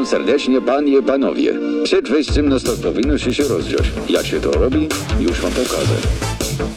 Witam serdecznie, panie i panowie. Przed wejściem na start powinno się rozgrzać. Jak się to robi? Już wam pokażę.